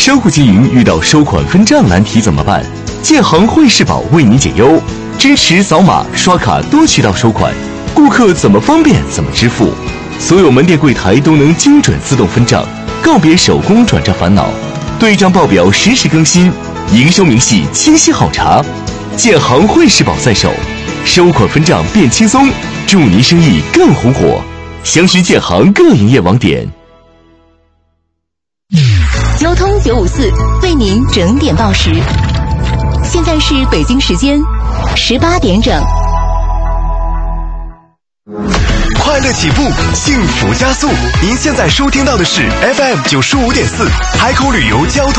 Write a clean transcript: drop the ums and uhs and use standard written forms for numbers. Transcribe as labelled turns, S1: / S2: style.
S1: 商户经营遇到收款分账难题怎么办？建行汇世宝为您解忧，支持扫码、刷卡多渠道收款，顾客怎么方便怎么支付，所有门店柜台都能精准自动分账，告别手工转账烦恼，对账报表实时更新，营收明细清晰好查。建行汇世宝在手，收款分账变轻松，祝您生意更红火。详询建行各营业网点。
S2: 交通954为您整点报时，现在是北京时间18点整。
S3: 快乐起步，幸福加速。您现在收听到的是 FM 95.4海口旅游交通